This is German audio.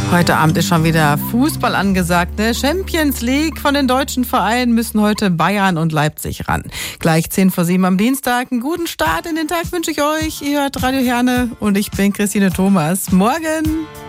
Heute Abend ist schon wieder Fußball angesagt. Ne? Champions League von den deutschen Vereinen müssen heute Bayern und Leipzig ran. Gleich 6:50 am Dienstag. Einen guten Start in den Tag wünsche ich euch. Ihr hört Radio Herne und ich bin Christine Thomas. Morgen!